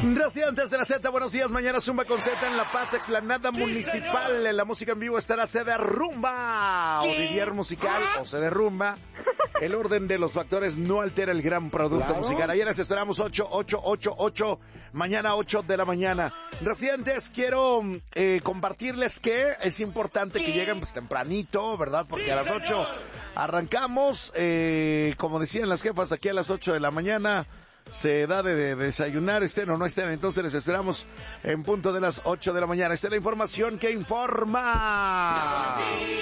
Residentes de la Z, buenos días. Mañana Zumba con Z en La Paz, explanada municipal. En la música en vivo estará Se Derrumba, o Didier Musical, o Se Derrumba. El orden de los factores no altera el gran producto musical. Ayer les esperamos 8. Mañana 8 de la mañana. Residentes, quiero compartirles que es importante que lleguen pues tempranito, ¿verdad? Porque a las 8 arrancamos, como decían las jefas, aquí a las 8 de la mañana se da de desayunar, estén o no estén, entonces les esperamos en punto de las 8 de la mañana. Esta es la información que informa.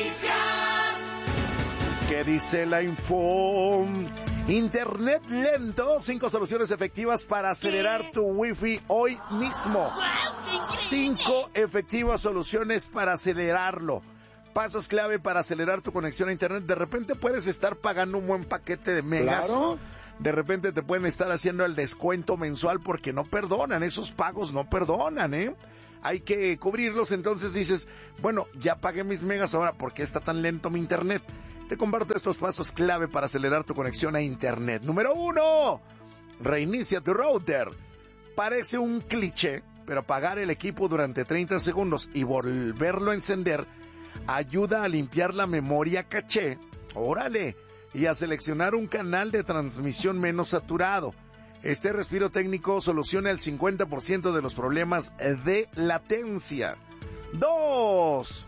¿Qué dice la info? Internet lento, 5 soluciones efectivas para acelerar tu wifi hoy mismo. 5 efectivas soluciones para acelerarlo. Pasos clave para acelerar tu conexión a internet. De repente puedes estar pagando un buen paquete de megas. Claro. De repente te pueden estar haciendo el descuento mensual porque no perdonan, esos pagos no perdonan, hay que cubrirlos. Entonces dices, bueno, ya pagué mis megas, ahora ¿por qué está tan lento mi internet? Te comparto estos pasos clave para acelerar tu conexión a internet. Número 1, reinicia tu router. Parece un cliché, pero apagar el equipo durante 30 segundos y volverlo a encender ayuda a limpiar la memoria caché. ¡Órale! Y a seleccionar un canal de transmisión menos saturado. Este respiro técnico soluciona el 50% de los problemas de latencia. 2.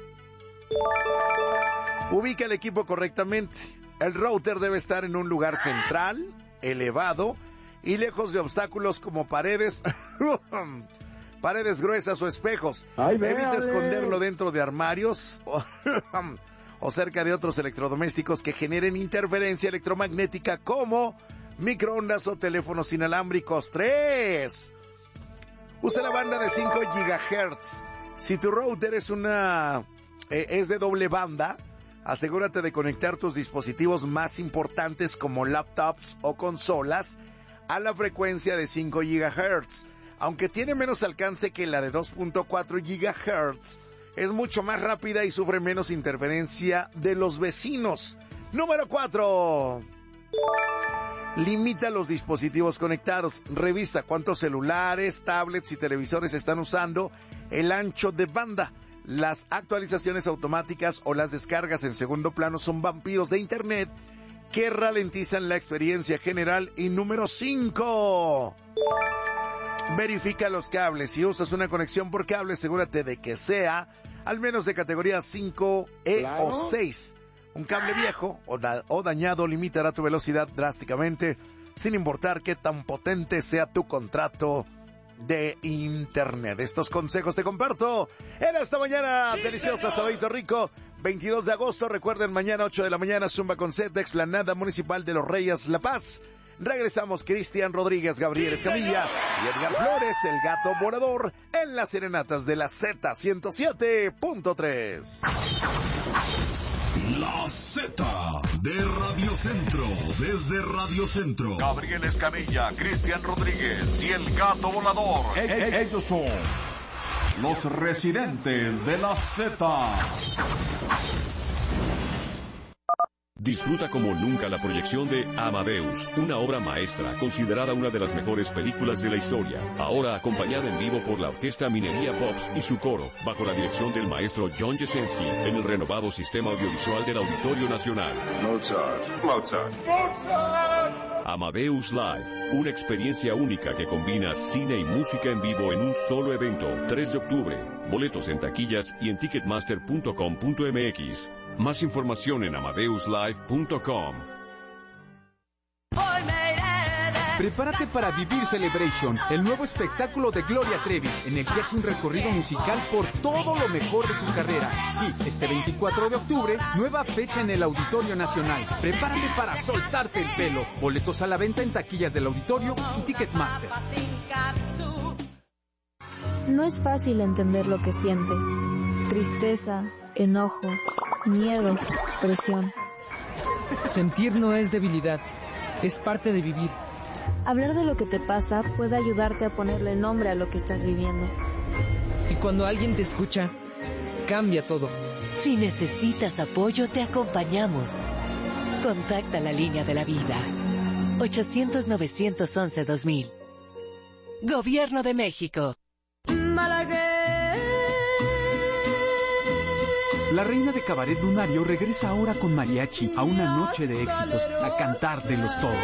Ubica el equipo correctamente. El router debe estar en un lugar central, elevado y lejos de obstáculos como paredes gruesas o espejos. Evita esconderlo dentro de armarios o cerca de otros electrodomésticos que generen interferencia electromagnética como microondas o teléfonos inalámbricos. 3. Usa la banda de 5 GHz. Si tu router es de doble banda, asegúrate de conectar tus dispositivos más importantes como laptops o consolas a la frecuencia de 5 GHz. Aunque tiene menos alcance que la de 2.4 GHz, es mucho más rápida y sufre menos interferencia de los vecinos. Número 4. Limita los dispositivos conectados. Revisa cuántos celulares, tablets y televisores están usando el ancho de banda. Las actualizaciones automáticas o las descargas en segundo plano son vampiros de internet que ralentizan la experiencia general. Y número 5. Verifica los cables. Si usas una conexión por cable, asegúrate de que sea al menos de categoría 5E o 6. Un cable viejo o dañado limitará tu velocidad drásticamente, sin importar qué tan potente sea tu contrato de internet. Estos consejos te comparto en esta mañana deliciosa, sabadito rico, 22 de agosto. Recuerden, mañana 8 de la mañana, Zumba con Z, explanada municipal de Los Reyes, La Paz. Regresamos, Cristian Rodríguez, Gabriel Escamilla y Edgar Flores, el gato volador, en las serenatas de la Z107.3. La Z de Radio Centro, desde Radio Centro. Gabriel Escamilla, Cristian Rodríguez y el gato volador. Ellos son los residentes de la Z. Disfruta como nunca la proyección de Amadeus, una obra maestra considerada una de las mejores películas de la historia. Ahora acompañada en vivo por la Orquesta Minería Pops y su coro, bajo la dirección del maestro John Jesensky, en el renovado sistema audiovisual del Auditorio Nacional. Mozart. Amadeus Live, una experiencia única que combina cine y música en vivo en un solo evento. 3 de octubre. Boletos en taquillas y en ticketmaster.com.mx. Más información en amadeuslive.com. Prepárate para vivir Celebration, el nuevo espectáculo de Gloria Trevi, en el que hace un recorrido musical por todo lo mejor de su carrera. Sí, este 24 de octubre, nueva fecha en el Auditorio Nacional. Prepárate para soltarte el pelo. Boletos a la venta en taquillas del Auditorio y Ticketmaster. No es fácil entender lo que sientes. Tristeza, enojo, miedo, presión. Sentir no es debilidad, es parte de vivir. Hablar de lo que te pasa puede ayudarte a ponerle nombre a lo que estás viviendo. Y cuando alguien te escucha, cambia todo. Si necesitas apoyo, te acompañamos. Contacta la línea de la vida. 800-911-2000. Gobierno de México. La reina de Cabaret Lunario regresa ahora con mariachi a una noche de éxitos, a cantar de los todos.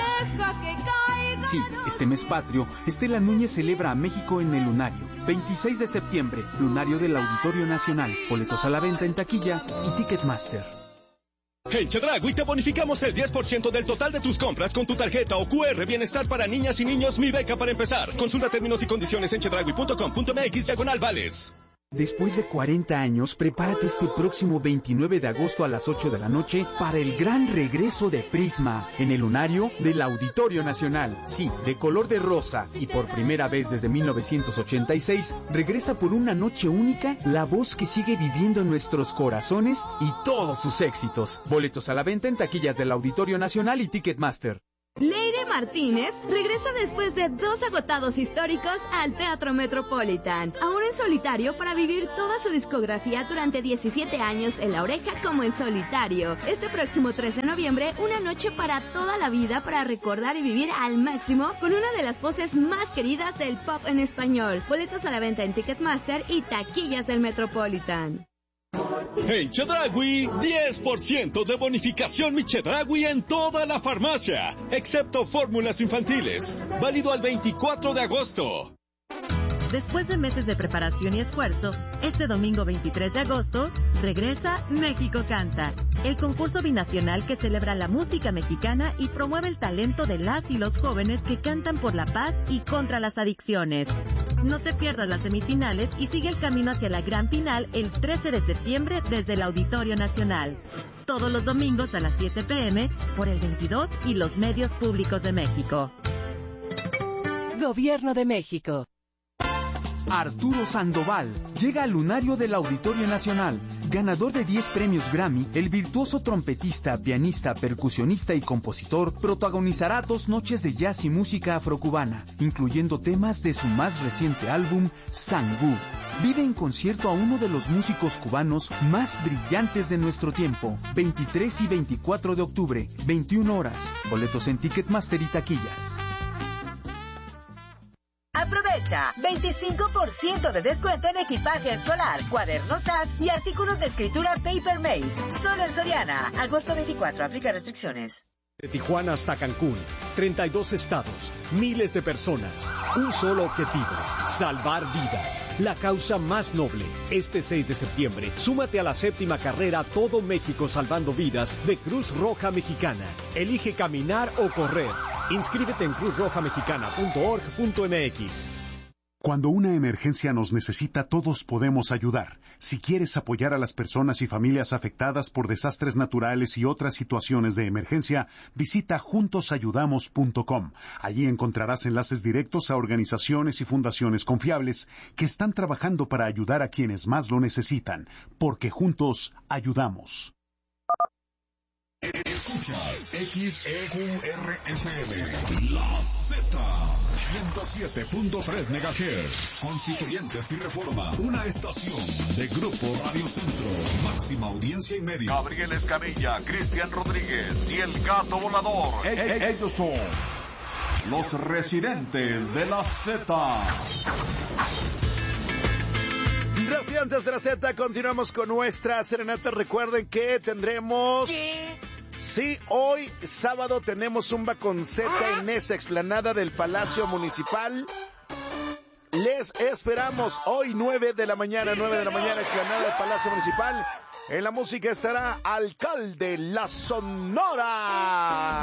Sí, este mes patrio, Estela Núñez celebra a México en el Lunario. 26 de septiembre, Lunario del Auditorio Nacional. Boletos a la venta en taquilla y Ticketmaster. En Chedraui te bonificamos el 10% del total de tus compras con tu tarjeta o QR Bienestar para niñas y niños Mi Beca para empezar. Consulta términos y condiciones en chedraui.com.mx/vales. Después de 40 años, prepárate este próximo 29 de agosto a las 8 de la noche para el gran regreso de Prisma en el Lunario del Auditorio Nacional. Sí, de color de rosa y por primera vez desde 1986, regresa por una noche única la voz que sigue viviendo en nuestros corazones y todos sus éxitos. Boletos a la venta en taquillas del Auditorio Nacional y Ticketmaster. Leire Martínez regresa después de 2 agotados históricos al Teatro Metropolitan, ahora en solitario para vivir toda su discografía durante 17 años en La Oreja como en solitario. Este próximo 3 de noviembre, una noche para toda la vida para recordar y vivir al máximo con una de las voces más queridas del pop en español. Boletos a la venta en Ticketmaster y taquillas del Metropolitan. En Chedraui, 10% de bonificación Mi Chedraui en toda la farmacia, excepto fórmulas infantiles. Válido al 24 de agosto. Después de meses de preparación y esfuerzo, este domingo 23 de agosto, regresa México Canta, el concurso binacional que celebra la música mexicana y promueve el talento de las y los jóvenes que cantan por la paz y contra las adicciones. No te pierdas las semifinales y sigue el camino hacia la gran final el 13 de septiembre desde el Auditorio Nacional. Todos los domingos a las 7 p.m. por el 22 y los medios públicos de México. Gobierno de México. Arturo Sandoval llega al Lunario del Auditorio Nacional. Ganador de 10 premios Grammy, el virtuoso trompetista, pianista, percusionista y compositor protagonizará 2 noches de jazz y música afrocubana, incluyendo temas de su más reciente álbum, Sangú. Vive en concierto a uno de los músicos cubanos más brillantes de nuestro tiempo. 23 y 24 de octubre, 21 horas. Boletos en Ticketmaster y taquillas. Aprovecha 25% de descuento en equipaje escolar, cuadernos SAS y artículos de escritura Papermate. Solo en Soriana. Agosto 24. Aplica restricciones. De Tijuana hasta Cancún, 32 estados, miles de personas, un solo objetivo, salvar vidas, la causa más noble. Este 6 de septiembre, súmate a la 7ª carrera Todo México Salvando Vidas de Cruz Roja Mexicana. Elige caminar o correr. Inscríbete en cruzrojamexicana.org.mx. Cuando una emergencia nos necesita, todos podemos ayudar. Si quieres apoyar a las personas y familias afectadas por desastres naturales y otras situaciones de emergencia, visita juntosayudamos.com. Allí encontrarás enlaces directos a organizaciones y fundaciones confiables que están trabajando para ayudar a quienes más lo necesitan, porque juntos ayudamos. Escuchas XEQRFM, La Z, 107.3 MHz, Constituyentes y Reforma, una estación de Grupo Radio Centro, máxima audiencia y media. Gabriel Escamilla, Cristian Rodríguez y el Gato Volador. Ellos son los residentes de la Z. Residentes de la Z, continuamos con nuestra serenata. Recuerden que tendremos... Sí, hoy sábado tenemos Zumba con Z en esa explanada del Palacio Municipal. Les esperamos hoy 9 de la mañana, explanada del Palacio Municipal. En la música estará Alcalde La Sonora.